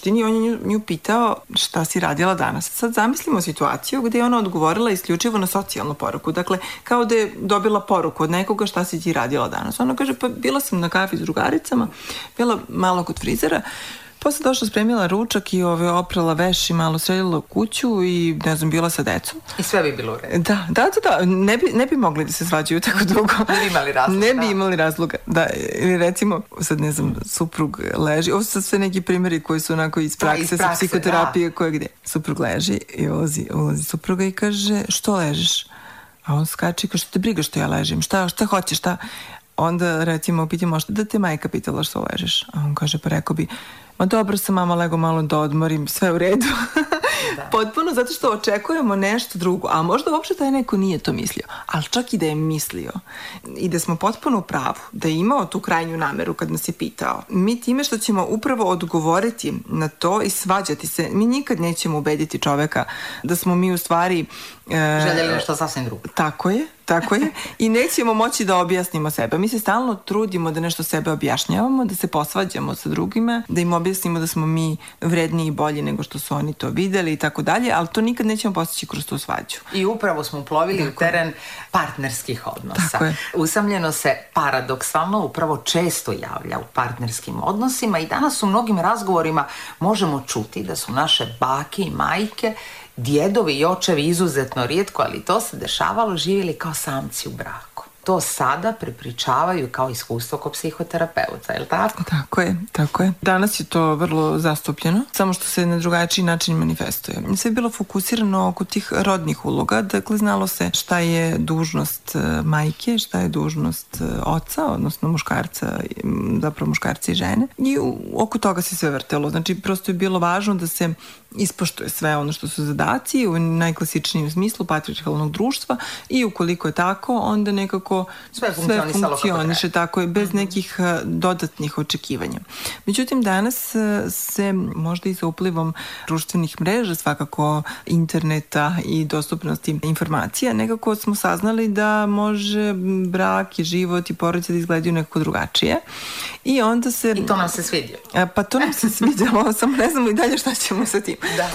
suštini on je nju pitao šta si radila danas. Sad zamislimo situaciju gde je ona odgovorila isključivo na socijalnu poruku. Dakle, kao da je dobila poruku od nekoga šta si ti radila danas. Ona kaže, pa bila sam na kafi s drugaricama, bila malo kod frizera, posle došla, spremila ručak i oprala veš i malo sredila kuću i, ne znam, bila sa decom. I sve bi bilo u redu. Da. Ne bi mogli da se svađaju tako dugo. Ne bi imali razloga. Ne bi imali razloga, da. Ili recimo, sad ne znam, suprug leži. Ovo su sve neki primjeri koji su onako iz prakse, sa psihoterapije, koje gde. Suprug leži i ulazi supruga i kaže, što ležiš? A on skače i kaže, što te briga što ja ležim? Šta hoćeš, šta? Onda, recimo, pitam, možda da te majka pitala što ležiš? A on kaže, pa rekao bi, ma dobro sam, mama, lego malo da odmorim, sve u redu. Da. Potpuno zato što očekujemo nešto drugo, a možda uopšte taj neko nije to mislio, ali čak i da je mislio i da smo potpuno u pravu, da je imao tu krajnju nameru kad nas je pitao. Mi time što ćemo upravo odgovoriti na to i svađati se, mi nikad nećemo ubediti čoveka da smo mi u stvari željeli nešto sasvim drugo. Tako je. I nećemo moći da objasnimo sebe. Mi se stalno trudimo da nešto sebe objašnjavamo, da se posvađamo sa drugima, da im objasnimo da smo mi vredniji i bolji nego što su oni to videli i tako dalje, ali to nikad nećemo postići kroz tu svađu. I upravo smo uplovili u teren partnerskih odnosa. Usamljeno se paradoksalno upravo često javlja u partnerskim odnosima i danas u mnogim razgovorima možemo čuti da su naše bake i majke, djedovi i očevi izuzetno rijetko, ali to se dešavalo, živjeli kao samci u braku. To sada prepričavaju kao iskustvo kod psihoterapeuta, je li tako? Tako je. Danas je to vrlo zastupljeno, samo što se na drugačiji način manifestuje. Sve je bilo fokusirano oko tih rodnih uloga, dakle znalo se šta je dužnost majke, šta je dužnost oca, odnosno muškarca, zapravo muškarca i žene. I oko toga se sve vrtelo. Znači, prosto je bilo važno da se ispoštuje sve ono što su zadaci u najklasičnijem smislu patrijarhalnog društva i ukoliko je tako, onda nekako sve funkcioniše tako je, bez nekih dodatnih očekivanja. Međutim, danas se možda i sa uplivom društvenih mreža, svakako interneta i dostupnosti informacija, nekako smo saznali da može brak i život i porodica da izgledaju nekako drugačije. I onda se... I to nam se svidjelo. Pa to nam se svidjelo, samo ne znamo i dalje šta ćemo sa tim. Da.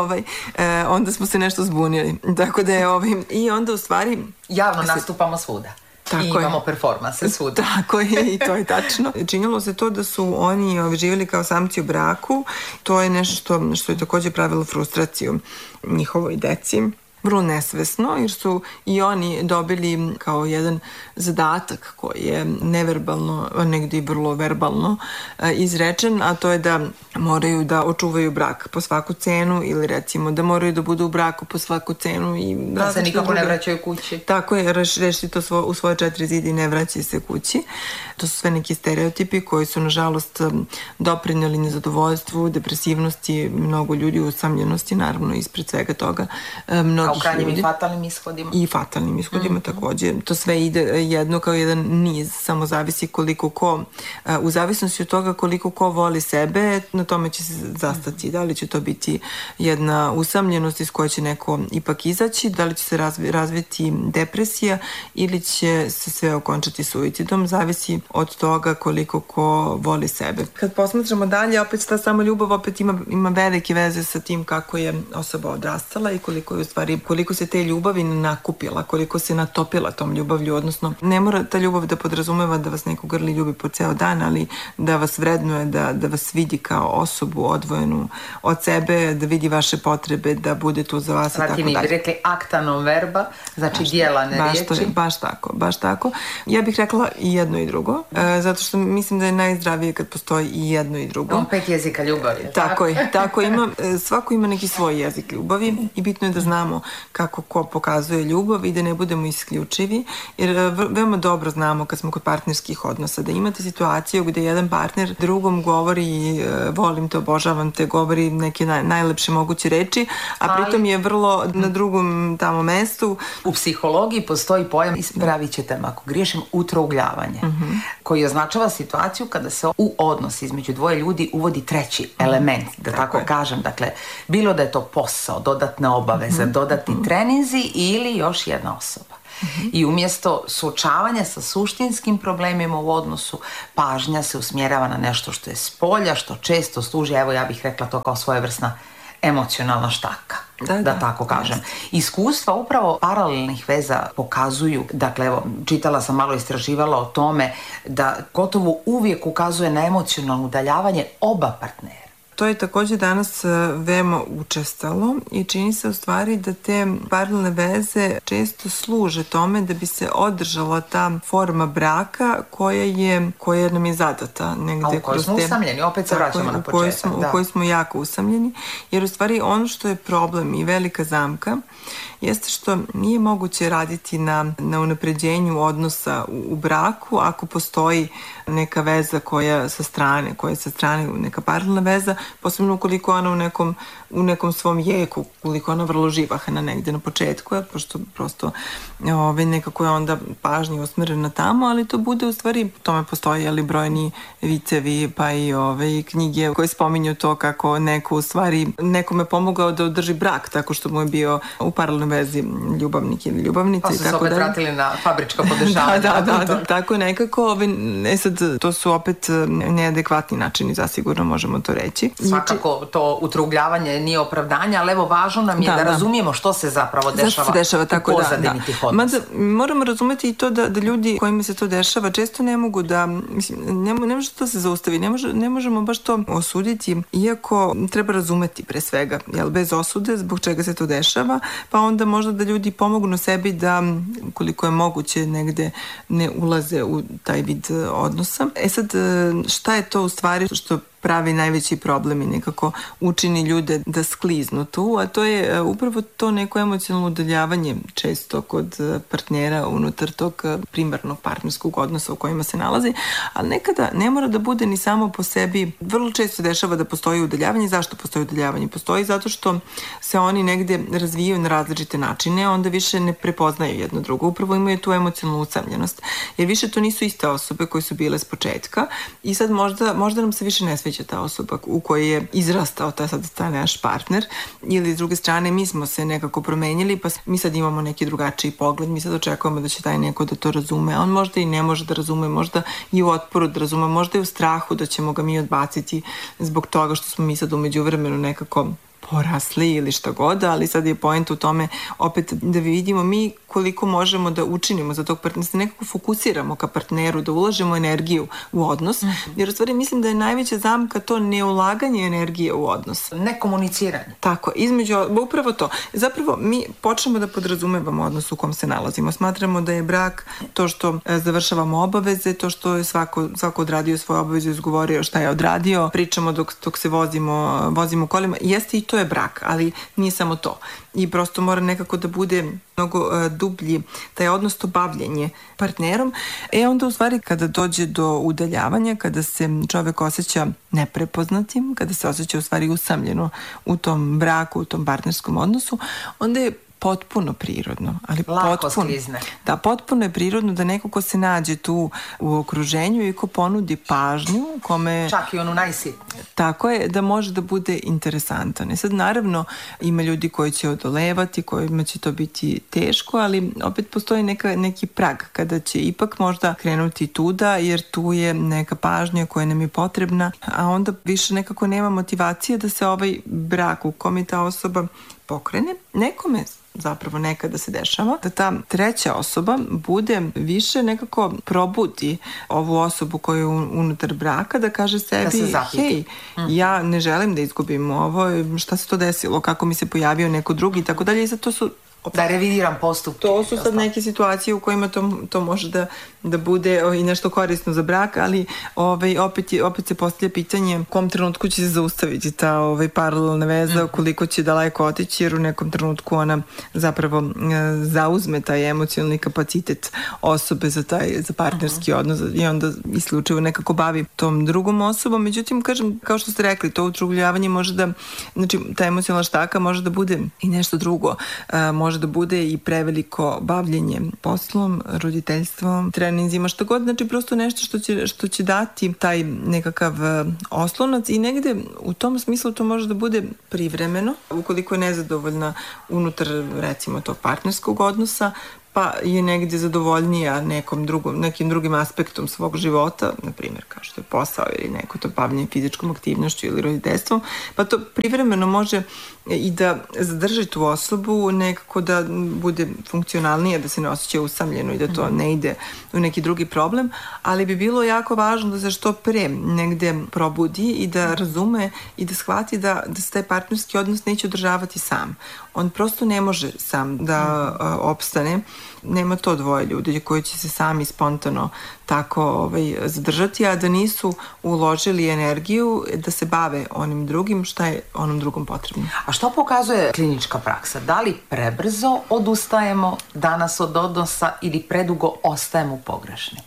Onda smo se nešto zbunili. Tako da je i onda u stvari... Javno nastupamo svuda. I imamo performanse svuda. Tako je, i to je tačno. Činilo se to da su oni živjeli kao samci u braku. To je nešto što je također pravilo frustraciju njihovoj deci. Vrlo nesvesno, jer su i oni dobili kao jedan zadatak koji je neverbalno, negdje i vrlo verbalno izrečen, a to je da moraju da očuvaju brak po svaku cenu ili recimo da moraju da budu u braku po svaku cenu. I da se nikako ne vraćaju kući. Tako je, rešiti to u svoje 4 zida i ne vraćaju se kući. To su sve neki stereotipi koji su nažalost doprinijeli nezadovoljstvu, depresivnosti, mnogo ljudi, usamljenosti, naravno ispred svega toga. U krajnjim i fatalnim ishodima. I fatalnim ishodima također. To sve ide jedno kao jedan niz, samo zavisi koliko ko, u zavisnosti od toga koliko ko voli sebe, na tome će se zastati. Da li će to biti jedna usamljenost iz koje će neko ipak izaći, da li će se razviti depresija ili će se sve okončati suicidom, zavisi od toga koliko ko voli sebe. Kad posmatramo dalje, opet ta sama ljubav opet ima velike veze sa tim kako je osoba odrastala i koliko je u stvari koliko se te ljubavi nakupila, koliko se natopila tom ljubavlju, odnosno ne mora ta ljubav da podrazumeva da vas neko grli ljubi po ceo dan, ali da vas vrednuje, da vas vidi kao osobu odvojenu od sebe, da vidi vaše potrebe, da bude tu za vas i tako dalje. Mi bi rekli acta non verba, znači dijela ne riječi. Baš tako. Ja bih rekla i jedno i drugo, zato što mislim da je najzdravije kad postoji i jedno i drugo. 5 jezika ljubavi. Tako svako ima neki svoj jezik ljubavi i bitno je da znamo kako ko pokazuje ljubav i da ne budemo isključivi, jer veoma dobro znamo kad smo kod partnerskih odnosa da imate situaciju gdje jedan partner drugom govori volim te, obožavam te, govori neke najlepše moguće reči, a pritom je vrlo na drugom tamo mestu. U psihologiji postoji pojam, ispravit ćete me ako griješim, utrougljavanje, koji označava situaciju kada se u odnos između dvoje ljudi uvodi treći element, da tako kažem. Dakle, bilo da je to posao, dodatne obaveze, dodatne dodatni treninzi ili još jedna osoba. I umjesto suočavanja sa suštinskim problemima u odnosu, pažnja se usmjerava na nešto što je s polja, što često služi, evo ja bih rekla to kao svojevrsna emocionalna štaka, da tako kažem. Iskustva upravo paralelnih veza pokazuju, dakle evo, čitala sam, malo istraživala o tome, da gotovo uvijek ukazuje na emocionalno udaljavanje oba partnera. To je također danas veoma učestalo i čini se u stvari da te paralelne veze često služe tome da bi se održala ta forma braka koja nam je zadata negdje. A u kojoj smo usamljeni, opet se vraćamo na početak. U kojoj smo jako usamljeni, jer u stvari ono što je problem i velika zamka jeste što nije moguće raditi na unapređenju odnosa u braku ako postoji neka veza koja je sa strane neka paralelna veza, posebno ukoliko ona u nekom svom jeku, ukoliko ona vrlo živahna negdje na početku, pošto prosto nekako je onda pažnja usmjerena tamo, ali to bude u stvari, tome postoje brojni vicevi pa i knjige koje spominju to kako neko u stvari nekome pomogao da održi brak tako što mu je bio u paralelnoj vezi ljubavnik ili ljubavnica. Pa su se opet vratili na fabričko podešavanje. Da, tako nekako. Sad, to su opet neadekvatni načini, zasigurno možemo to reći. Svakako to utrugljavanje nije opravdanje, ali evo važno nam je da razumijemo što se zapravo dešava u pozadini tih odnosa. Moramo razumjeti i to da ljudi kojima se to dešava često ne mogu da, ne može to se zaustavi, ne možemo baš to osuditi, iako treba razumjeti pre svega, bez osude zbog čega se to dešava, pa onda možda da ljudi pomognu sebi da, koliko je moguće, negde ne ulaze u taj vid odnosa. Sad, šta je to u stvari što pravi najveći problem i nekako učini ljude da skliznu tu, a to je upravo to neko emocionalno udaljavanje često kod partnera unutar tog primarnog partnerskog odnosa u kojima se nalazi, ali nekada ne mora da bude ni samo po sebi. Vrlo često dešava da postoji udaljavanje. Zašto postoji udaljavanje? Postoji zato što se oni negde razvijaju na različite načine, onda više ne prepoznaju jedno drugo. Upravo imaju tu emocionalnu usamljenost. Jer više to nisu iste osobe koje su bile s početka i sad možda nam se više ne sviđa ta osoba u kojoj je izrastao taj naš partner, ili s druge strane mi smo se nekako promenjili pa mi sad imamo neki drugačiji pogled, mi sad očekujemo da će taj neko da to razume, a on možda i ne može da razume, možda i u otporu da razume, možda i u strahu da ćemo ga mi odbaciti zbog toga što smo mi sad u međuvremenu nekako porasli ili šta god, ali sad je poenta u tome opet da vidimo mi koliko možemo da učinimo za tog partnera, da se nekako fokusiramo ka partneru, da ulažemo energiju u odnos, jer u stvari mislim da je najveća zamka to neulaganje energije u odnos. Nekomuniciranje. Tako, upravo to. Zapravo mi počnemo da podrazumevamo odnos u kom se nalazimo. Smatramo da je brak to što završavamo obaveze, to što je svako odradio svoje obaveze, izgovorio šta je odradio, pričamo dok se vozimo kolima. Jeste i to je brak, ali nije samo to. I prosto mora nekako da bude mnogo dublji taj odnos, to bavljenje partnerom. Onda u stvari kada dođe do udaljavanja, kada se čovjek osjeća neprepoznatim, kada se osjeća u stvari usamljeno u tom braku, u tom partnerskom odnosu, onda je potpuno prirodno. Potpuno je prirodno da neko ko se nađe tu u okruženju i ko ponudi pažnju, kome... Čak i onu najsitniju. Tako je, da može da bude interesantan. I sad naravno ima ljudi koji će odolevati, kojima će to biti teško, ali opet postoji neki prag kada će ipak možda krenuti tuda, jer tu je neka pažnja koja nam je potrebna, a onda više nekako nema motivacije da se ovaj brak u kome ta osoba pokrene. Nekome zapravo nekada se dešava da ta treća osoba bude više nekako probudi ovu osobu koja je unutar braka, da kaže sebi, hej, ja ne želim da izgubim ovo, šta se to desilo, kako mi se pojavio neko drugi i tako dalje. I sad to su da revidiram postupke. To su sad neke situacije u kojima to može da bude i nešto korisno za brak, ali opet se postavlja pitanje u kom trenutku će se zaustaviti ta paralelna veza, koliko će daleko otići, jer u nekom trenutku ona zapravo zauzme taj emocionalni kapacitet osobe za partnerski odnos i onda isključivo nekako bavi tom drugom osobom. Međutim, kažem, kao što ste rekli, to utrugljavanje može da, znači ta emocionalna štaka može da bude i nešto drugo. Može može da bude i preveliko bavljenje poslom, roditeljstvom, treninzima, što god, znači prosto nešto što će dati taj nekakav oslonac i negde u tom smislu to može da bude privremeno, ukoliko je nezadovoljna unutar recimo tog partnerskog odnosa, pa je negdje zadovoljnija nekim drugim aspektom svog života, na primjer kao što je posao ili neko to bavljenje fizičkom aktivnošću ili roditeljstvom, pa to privremeno može i da zadrži tu osobu, nekako da bude funkcionalnije, da se ne osjeća usamljeno i da to ne ide u neki drugi problem, ali bi bilo jako važno da se što pre negde probudi i da razume i da shvati da se taj partnerski odnos neće održavati sam. On prosto ne može sam da opstane. Nema to dvoje ljudi koji će se sami spontano tako zadržati, a da nisu uložili energiju da se bave onim drugim, šta je onom drugom potrebno. A što pokazuje klinička praksa? Da li prebrzo odustajemo danas od odnosa ili predugo ostajemo pogrešni?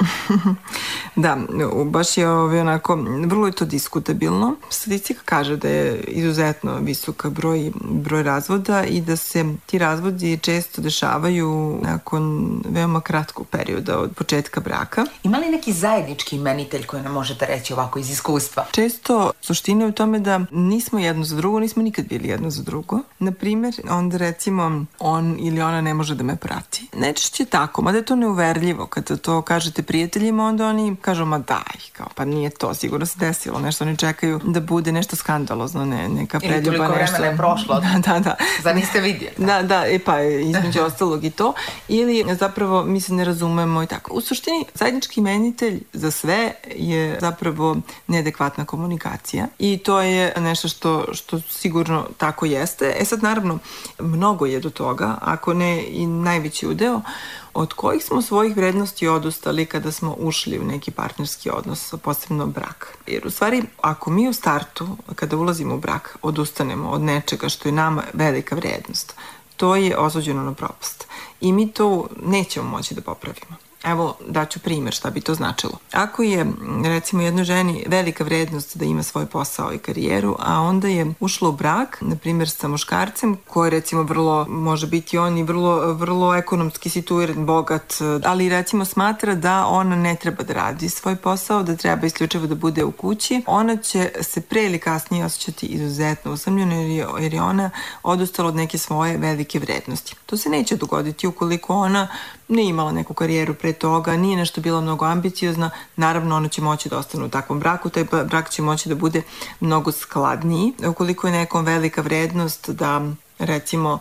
Da, baš je onako, vrlo je to diskutabilno. Statistika kaže da je izuzetno visok broj razvoda i da se ti razvodi često dešavaju nakon veoma kratkog perioda od početka braka. Ima li neki zajednički imenitelj koji nam možete reći ovako iz iskustva? Često suština je u tome da nismo jedno za drugo, nismo nikad bili jedno za drugo. Naprimjer, onda recimo on ili ona ne može da me prati. Najčešće tako, mada je to neuverljivo kada to kažete prijateljima, onda oni kažu, ma daj, kao, pa nije to, sigurno se desilo nešto, oni čekaju da bude nešto skandalozno, neka predljuba, nešto. Ili toliko vremena je prošlo. Da. Zar niste vidjeli? Da, pa između ostalog i to. Ili zapravo mi se ne razumemo i tako. U suštini, zajednički imenitelj za sve je zapravo neadekvatna komunikacija i to je nešto što sigurno tako jeste. Sad, naravno, mnogo je do toga, ako ne i najveći udeo, od kojih smo svojih vrednosti odustali kada smo ušli u neki partnerski odnos, posebno brak. Jer u stvari, ako mi u startu, kada ulazimo u brak, odustanemo od nečega što je nama velika vrednost, to je osuđeno na propast. I mi to nećemo moći da popravimo. Evo, daću primjer šta bi to značilo. Ako je, recimo, jednoj ženi velika vrednost da ima svoj posao i karijeru, a onda je ušla u brak, na primjer sa muškarcem, koji recimo vrlo, može biti on i vrlo ekonomski situiran, bogat, ali recimo smatra da ona ne treba da radi svoj posao, da treba isključivo da bude u kući, ona će se pre ili kasnije osjećati izuzetno usamljeno jer je ona odustala od neke svoje velike vrednosti. To se neće dogoditi ukoliko ona nije imala neku karijeru pre toga, nije nešto bila mnogo ambiciozna, naravno ona će moći da ostane u takvom braku, taj brak će moći da bude mnogo skladniji. Ukoliko je nekom velika vrednost da recimo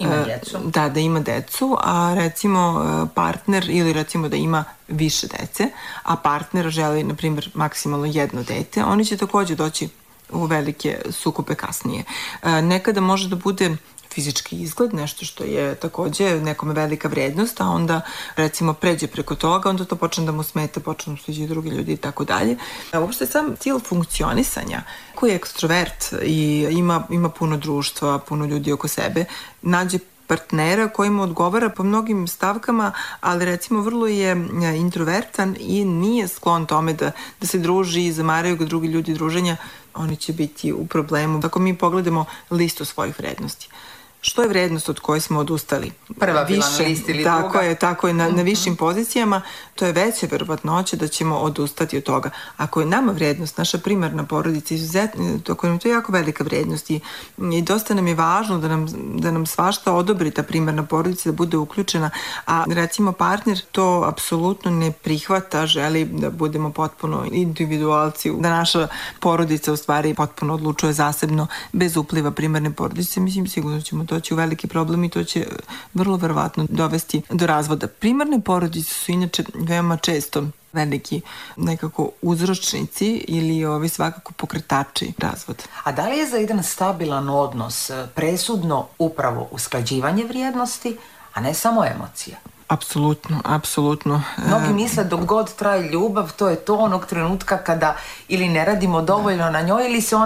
da ima decu, a recimo partner ili recimo da ima više dece, a partner želi na primjer maksimalno jedno dete, oni će također doći u velike sukobe kasnije. Nekada može da bude fizički izgled, nešto što je također nekome velika vrednost, a onda recimo pređe preko toga, onda to počne da mu smeta, počne da sviđaju drugi ljudi i tako dalje. Uopšte sam cilj funkcionisanja, koji je ekstrovert i ima puno društva, puno ljudi oko sebe, nađe partnera koji mu odgovara po mnogim stavkama, ali recimo vrlo je introvertan i nije sklon tome da se druži i zamaraju ga drugi ljudi druženja, oni će biti u problemu. Ako mi pogledamo listu svojih vrednosti, što je vrednost od koje smo odustali? Prva bila na listi ili druga? Tako je, na višim pozicijama, to je veća verovatnoća da ćemo odustati od toga. Ako je nama vrednost, naša primarna porodica izuzetno, ako nam to je jako velika vrednost i dosta nam je važno da nam svašta odobri ta primarna porodica, da bude uključena, a recimo partner to apsolutno ne prihvata, želi da budemo potpuno individualci, da naša porodica u stvari potpuno odlučuje zasebno, bez upliva primarne porodice, mislim sigurno ćemo doći u veliki problem i to će vrlo verovatno dovesti do razvoda. Primarne porodice su inače veoma često veliki nekako uzročnici ili svakako pokretači razvoda. A da li je za jedan stabilan odnos presudno upravo usklađivanje vrijednosti, a ne samo emocija? Apsolutno. Mnogi misle dok god traje ljubav, to je to onog trenutka kada ili ne radimo dovoljno na njoj ili se ona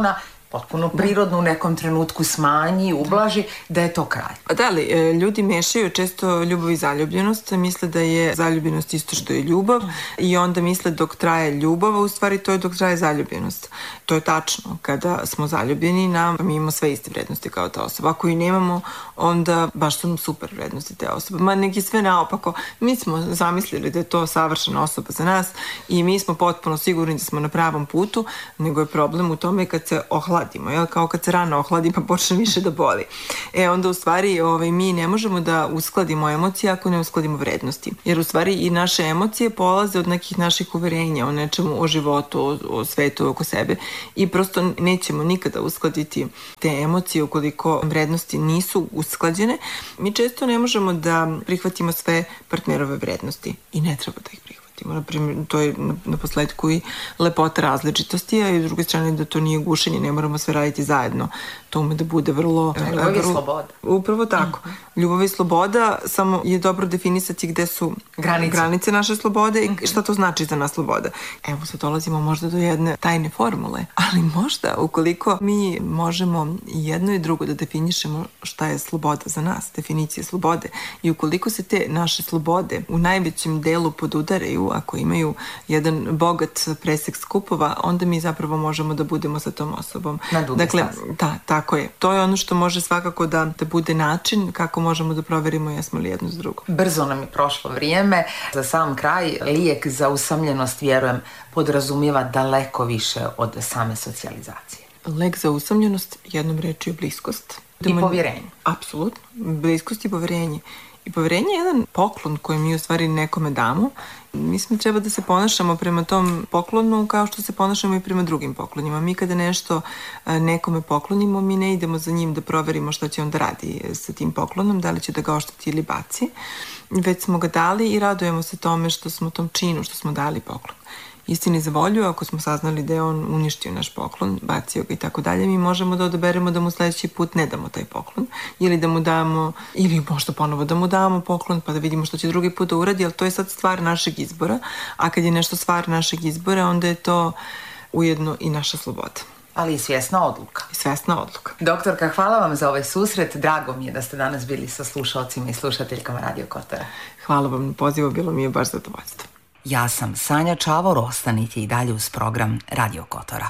potpuno prirodno u nekom trenutku smanji, ublaži, da je to kraj. Da, ali ljudi mešaju često ljubav i zaljubljenost, misle da je zaljubljenost isto što je ljubav i onda misle dok traje ljubav, a u stvari to je dok traje zaljubljenost. To je tačno. Kada smo zaljubljeni, mi imamo sve iste vrednosti kao ta osoba. Ako i nemamo, onda baš su nam super vrednosti te osobe. Ma neki sve naopako. Mi smo zamislili da je to savršena osoba za nas i mi smo potpuno sigurni da smo na pravom putu, nego je problem u tome kad se ohladimo, jel? Kao kad se rana ohladi pa počne više da boli. Onda u stvari mi ne možemo da uskladimo emocije ako ne uskladimo vrednosti. Jer u stvari i naše emocije polaze od nekih naših uverenja o nečemu, o životu, o svetu oko sebe i prosto nećemo nikada uskladiti te emocije ukoliko vrednosti nisu usklađene. Mi često ne možemo da prihvatimo sve partnerove vrednosti i ne treba da ih prihvatimo. Naprimjer, to je na posledku i lepota različitosti, a i s druge strane da to nije gušenje, ne moramo sve raditi zajedno. To ume da bude vrlo... Ljubav i sloboda. Upravo tako. Ljubav i sloboda, samo je dobro definisati gde su granice naše slobode i šta to znači za nas sloboda. Evo sad dolazimo možda do jedne tajne formule, ali možda ukoliko mi možemo jedno i drugo da definišemo šta je sloboda za nas, definicije slobode, i ukoliko se te naše slobode u najvećem delu podudaraju, ako imaju jedan bogat presek skupova, onda mi zapravo možemo da budemo sa tom osobom. Na duge staze. Da, tako je. To je ono što može svakako da bude način kako možemo da proverimo jesmo li jedno s drugom. Brzo nam je prošlo vrijeme. Za sam kraj, lijek za usamljenost, vjerujem, podrazumijeva daleko više od same socijalizacije. Lek za usamljenost, jednom rečju, je bliskost. I povjerenje. Apsolutno. Bliskost i povjerenje. I povjerenje je jedan poklon koji mi u stvari nekome damo. Mislim, treba da se ponašamo prema tom poklonu kao što se ponašamo i prema drugim poklonima. Mi kada nešto nekome poklonimo, mi ne idemo za njim da proverimo šta će on da radi sa tim poklonom, da li će da ga ošteti ili baci. Već smo ga dali i radujemo se tome što smo tom činu, što smo dali poklon. Istini za volju, ako smo saznali da je on uništio naš poklon, bacio ga i tako dalje, mi možemo da odaberemo da mu sledeći put ne damo taj poklon ili da mu damo, ili možda ponovo da mu damo poklon pa da vidimo što će drugi put da uradi, ali to je sad stvar našeg izbora, a kad je nešto stvar našeg izbora, onda je to ujedno i naša sloboda. Ali i svjesna odluka. I svjesna odluka. Doktorka, hvala vam za ovaj susret. Drago mi je da ste danas bili sa slušalcima i slušateljkama Radio Kotora. Hvala vam na pozivu, bilo mi je baš zadovoljstvo. Ja sam Sanja Čavor, ostanite i dalje uz program Radio Kotora.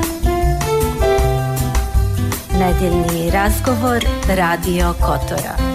Nedeljni razgovor Radio Kotora.